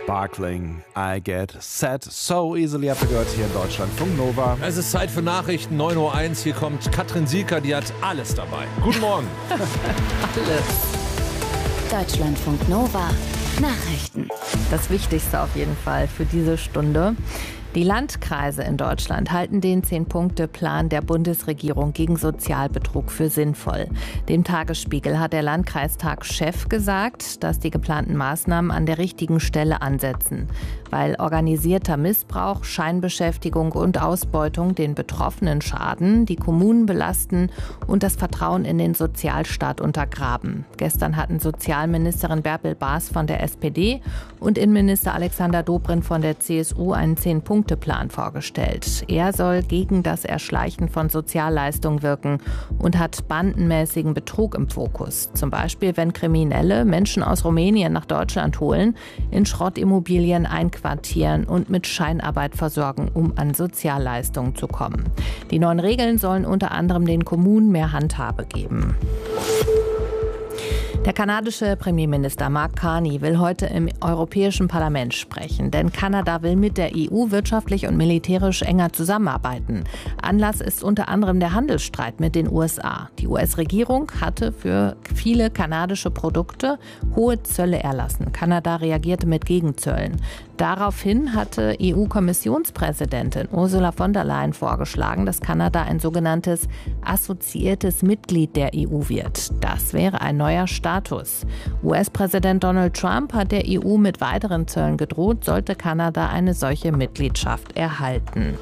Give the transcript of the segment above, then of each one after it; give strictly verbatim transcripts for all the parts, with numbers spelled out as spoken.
Sparkling, I get sad so easily, habt ihr gehört hier in Deutschlandfunk Nova. Es ist Zeit für Nachrichten, neun Uhr eins, hier kommt Katrin Sieker, die hat alles dabei. Guten Morgen. Alles. Deutschlandfunk Nova, Nachrichten. Das Wichtigste auf jeden Fall für diese Stunde. Die Landkreise in Deutschland halten den Zehn-Punkte-Plan der Bundesregierung gegen Sozialbetrug für sinnvoll. Dem Tagesspiegel hat der Landkreistagschef gesagt, dass die geplanten Maßnahmen an der richtigen Stelle ansetzen, weil organisierter Missbrauch, Scheinbeschäftigung und Ausbeutung den Betroffenen schaden, die Kommunen belasten und das Vertrauen in den Sozialstaat untergraben. Gestern hatten Sozialministerin Bärbel Baas von der S P D und Innenminister Alexander Dobrindt von der C S U einen Zehn-Punkte-Plan vorgestellt. Er soll gegen das Erschleichen von Sozialleistungen wirken und hat bandenmäßigen Betrug im Fokus. Zum Beispiel, wenn Kriminelle Menschen aus Rumänien nach Deutschland holen, in Schrottimmobilien einquartieren und mit Scheinarbeit versorgen, um an Sozialleistungen zu kommen. Die neuen Regeln sollen unter anderem den Kommunen mehr Handhabe geben. Der kanadische Premierminister Mark Carney will heute im Europäischen Parlament sprechen, denn Kanada will mit der E U wirtschaftlich und militärisch enger zusammenarbeiten. Anlass ist unter anderem der Handelsstreit mit den U S A. Die U S-Regierung hatte für viele kanadische Produkte hohe Zölle erlassen. Kanada reagierte mit Gegenzöllen. Daraufhin hatte E U-Kommissionspräsidentin Ursula von der Leyen vorgeschlagen, dass Kanada ein sogenanntes assoziiertes Mitglied der E U wird. Das wäre ein neuer Status. U S-Präsident Donald Trump hat der E U mit weiteren Zöllen gedroht, sollte Kanada eine solche Mitgliedschaft erhalten.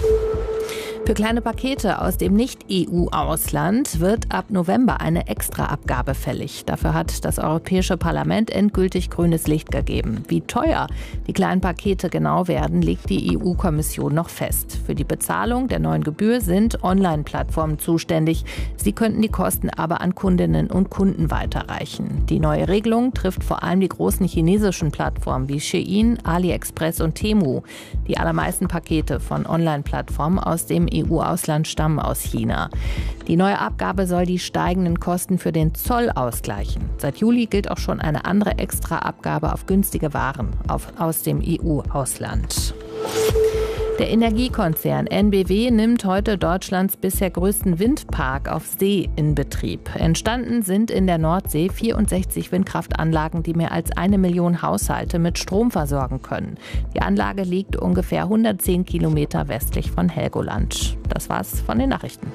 Für kleine Pakete aus dem Nicht-E U-Ausland wird ab November eine Extraabgabe fällig. Dafür hat das Europäische Parlament endgültig grünes Licht gegeben. Wie teuer die kleinen Pakete genau werden, legt die E U-Kommission noch fest. Für die Bezahlung der neuen Gebühr sind Online-Plattformen zuständig. Sie könnten die Kosten aber an Kundinnen und Kunden weiterreichen. Die neue Regelung trifft vor allem die großen chinesischen Plattformen wie Shein, AliExpress und Temu. Die allermeisten Pakete von Online-Plattformen aus dem E U-Ausland stammen aus China. Die neue Abgabe soll die steigenden Kosten für den Zoll ausgleichen. Seit Juli gilt auch schon eine andere Extraabgabe auf günstige Waren auf, aus dem E U-Ausland. Der Energiekonzern N B W nimmt heute Deutschlands bisher größten Windpark auf See in Betrieb. Entstanden sind in der Nordsee vierundsechzig Windkraftanlagen, die mehr als eine Million Haushalte mit Strom versorgen können. Die Anlage liegt ungefähr hundertzehn Kilometer westlich von Helgoland. Das war's von den Nachrichten.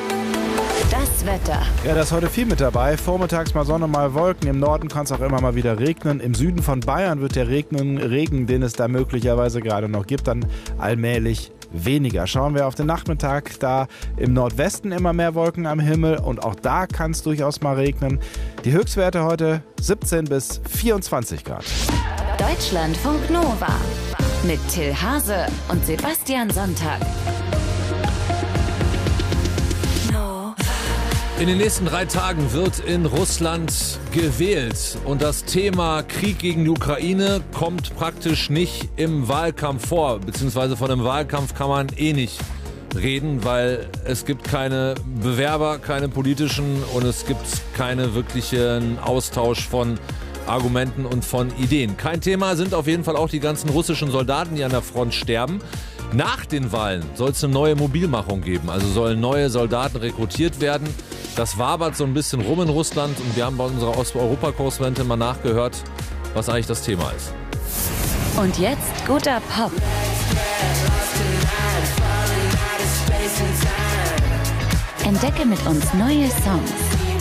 Das Wetter. Ja, da ist heute viel mit dabei. Vormittags mal Sonne, mal Wolken. Im Norden kann es auch immer mal wieder regnen. Im Süden von Bayern wird der Regnen, Regen, den es da möglicherweise gerade noch gibt, dann allmählich weniger. Schauen wir auf den Nachmittag. Da im Nordwesten immer mehr Wolken am Himmel und auch da kann es durchaus mal regnen. Die Höchstwerte heute siebzehn bis vierundzwanzig Grad. Deutschlandfunk Nova mit Till Hase und Sebastian Sonntag. In den nächsten drei Tagen wird in Russland gewählt und das Thema Krieg gegen die Ukraine kommt praktisch nicht im Wahlkampf vor, beziehungsweise von einem Wahlkampf kann man eh nicht reden, weil es gibt keine Bewerber, keine politischen und es gibt keinen wirklichen Austausch von Argumenten und von Ideen. Kein Thema sind auf jeden Fall auch die ganzen russischen Soldaten, die an der Front sterben. Nach den Wahlen soll es eine neue Mobilmachung geben, also sollen neue Soldaten rekrutiert werden. Das wabert so ein bisschen rum in Russland und wir haben bei unserer Osteuropa-Korrespondentin mal nachgehört, was eigentlich das Thema ist. Und jetzt guter Pop. Entdecke mit uns neue Songs.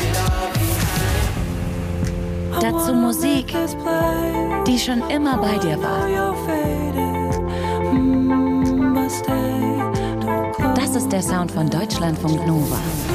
Dazu Musik, die schon immer bei dir war. Das ist der Sound von Deutschlandfunk Nova.